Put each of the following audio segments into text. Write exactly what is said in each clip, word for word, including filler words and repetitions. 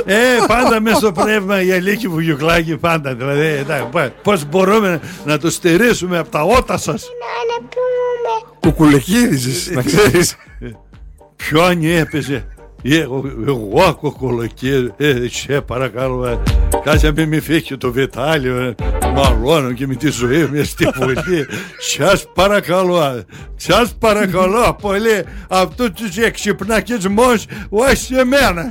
Ε, πάντα μέσα στο πνεύμα η Αλίκη Βουγιουκλάκη, πάντα. Δηλαδή, εντάξει, πώς μπορούμε να το στερήσουμε από τα ότα σας. Κουκουλεκίδησες, να ξέρεις. Ποιον έπαιζε. Εγώ, εγώ κουκουλεκίδη. Ε, σε παρακαλώ. Ε. Κάτσε να μην με φύγει το Βιτάλιο. Ε. Μαλώνω και με τη ζωή μου στη βουλή. Σας παρακαλώ. Σας παρακαλώ πολύ. Αυτούς τους εξυπνακισμούς όχι σε μένα.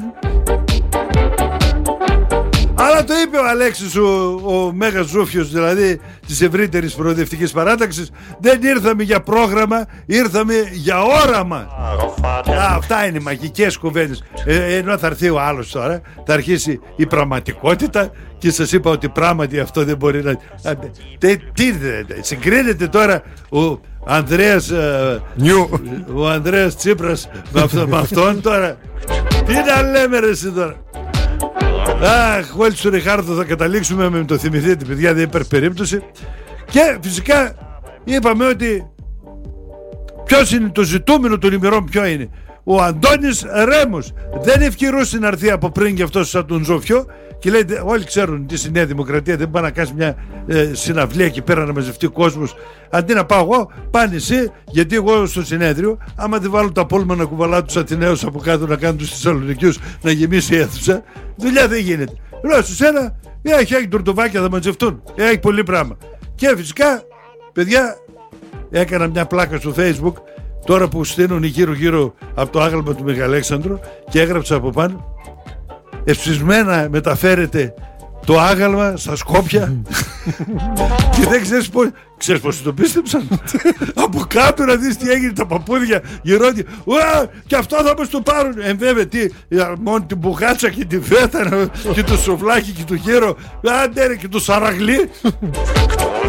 Αλλά το είπε ο Αλέξης, ο, ο Μέγας Ζούφιος, δηλαδή της ευρύτερης προοδευτικής παράταξης. Δεν ήρθαμε για πρόγραμμα, ήρθαμε για όραμα. Α, αυτά είναι οι μαγικές κουβέντες. ε, Ενώ θα έρθει ο άλλος τώρα, θα αρχίσει η πραγματικότητα. Και σας είπα ότι πράγματι αυτό δεν μπορεί να... Τι, τι συγκρίνεται τώρα ο Ανδρέας Νιου, ο Ανδρέας Τσίπρας με, αυτό, με αυτόν τώρα. Τι να λέμε ρε εσύ τώρα. Αχ, όλοι του Ριχάρδο θα καταλήξουμε, με το θυμηθείτε παιδιά, δεν υπάρχει περίπτωση. Και φυσικά είπαμε ότι ποιος είναι το ζητούμενο των ημερών, ποιο είναι? Ο Αντώνης Ρέμος. Δεν ευκαιρούσε να έρθει από πριν και αυτός σαν τον Ζόφιο. Και λέει, όλοι ξέρουν τι στη Νέα Δημοκρατία δεν πάει να κάνει μια ε, συναυλία εκεί πέρα να μαζευτεί κόσμος. Αντί να πάω εγώ, πάνε εσύ, γιατί εγώ στο συνέδριο, άμα δεν βάλω τα πόλμα να κουβαλά τους Αθηναίους από κάτω να κάνουν τους Θεσσαλονικιούς να γεμίσει η αίθουσα, δουλειά δεν γίνεται. Λέω σε σένα, έχει, έχει τουρτουβάκια, θα μαζευτούν. Έχει πολύ πράγμα. Και φυσικά, παιδιά, έκανα μια πλάκα στο Facebook τώρα που στείνουν γύρω-γύρω από το άγαλμα του Μεγαλέξανδρου και έγραψα από πάνω. Ευσυσμένα μεταφέρεται το άγαλμα στα Σκόπια. Και δεν ξέρεις πώς. Ξέρεις πώς το πίστεψαν? Από κάτω να δεις τι έγινε, τα παππούδια γυρώνει. Ουα, και αυτό θα μας το πάρουν. Ε, βέβαια, τι, μόνο την μπουγάτσα και τη φέτα και το σουβλάκι και το γύρο. Άντε ρε, και το σαραγλί.